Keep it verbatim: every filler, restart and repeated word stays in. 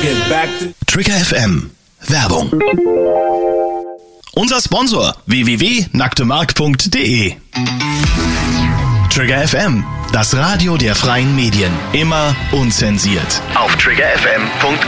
get back to Trigger F M. Werbung. Unser Sponsor w w w punkt nacktemark punkt de. Trigger F M, das Radio der freien Medien. Immer unzensiert. Auf trigger f m punkt